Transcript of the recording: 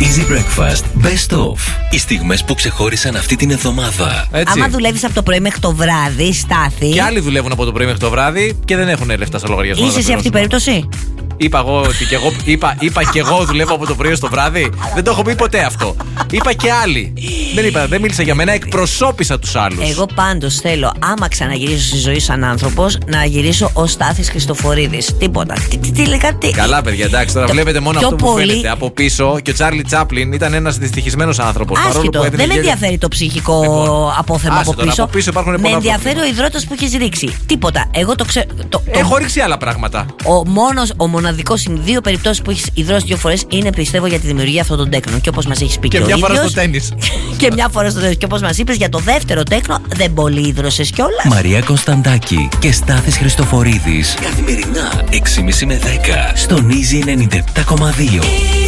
Easy Breakfast Best of. Οι στιγμές που ξεχώρισαν αυτή την εβδομάδα. Έτσι. Άμα δουλεύεις από το πρωί μέχρι το βράδυ, Στάθη. Και άλλοι δουλεύουν από το πρωί μέχρι το βράδυ και δεν έχουν λεφτά στο λογαριασμό. Είσαι σε αυτή την περίπτωση? Είπα εγώ ότι και εγώ, είπα και εγώ δουλεύω από το πρωί στο βράδυ. Δεν το έχω πει ποτέ αυτό. Είπα και άλλοι. Δεν μίλησα για μένα, εκπροσώπησα τους άλλους. Εγώ πάντως θέλω, άμα ξαναγυρίσω στη ζωή σαν άνθρωπος, να γυρίσω ως Στάθης Χριστοφορίδης. Τίποτα. Τι. Καλά, παιδιά, εντάξει, τώρα βλέπετε μόνο αυτό που φαίνεται από πίσω. Και ο Τσάρλι Τσάπλιν ήταν ένας δυστυχισμένος άνθρωπος. Άσχετο, δεν με ενδιαφέρει το ψυχικό απόθεμα από πίσω. Από πίσω υπάρχουν με ενδιαφέρει ο υδρότας που έχεις ρίξει. Τίποτα. Εγώ το ξέρω. Έχω ρίξει άλλα πράγματα. Ο μοναδικός στην δύο περιπτώσεις που έχεις υδρώσει δύο φορές είναι, πιστεύω, για τη δημιουργία αυτών των τέκνων. Και όπως μας έχεις πει και μια φορά στο τένις. Και μια φορά στο τένις. Και όπως μας είπες, για το δεύτερο τέκνο δεν πολύ υδρώσες κιόλας. Μαρία Κωνσταντάκη και Στάθης Χριστοφορίδης. Καθημερινά 6.30 με 10 στον Easy 97.2.